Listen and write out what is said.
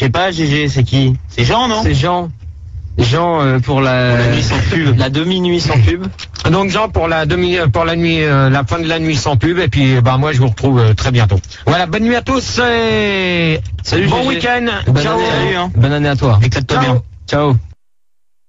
Je sais pas, GG, c'est qui? C'est Jean, non? C'est Jean. Jean pour la nuit sans pub. La demi-nuit sans pub. Donc Jean pour la nuit, la fin de la nuit sans pub. Et puis moi je vous retrouve très bientôt. Voilà, bonne nuit à tous. Et Salut. Bon GG. week-end. Bonne Ciao. année. Salut, hein. Bonne année à toi. Éclate-toi Ciao. bien. Ciao.